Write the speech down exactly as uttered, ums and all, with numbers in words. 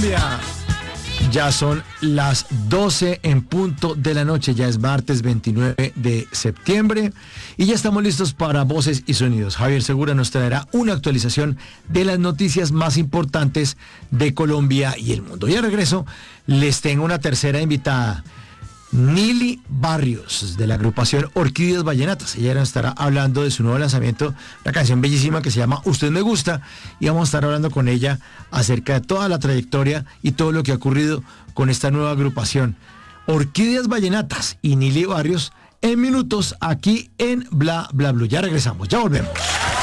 Colombia. Ya son las doce en punto de la noche, ya es martes veintinueve de septiembre y ya estamos listos para Voces y Sonidos. Javier Segura nos traerá una actualización de las noticias más importantes de Colombia y el mundo. Y al regreso les tengo una tercera invitada, Nili Barrios, de la agrupación Orquídeas Vallenatas. Ella nos estará hablando de su nuevo lanzamiento, una canción bellísima que se llama Usted Me Gusta, y vamos a estar hablando con ella acerca de toda la trayectoria y todo lo que ha ocurrido con esta nueva agrupación, Orquídeas Vallenatas y Nili Barrios, en minutos aquí en Bla Bla Blue. Ya regresamos, ya volvemos.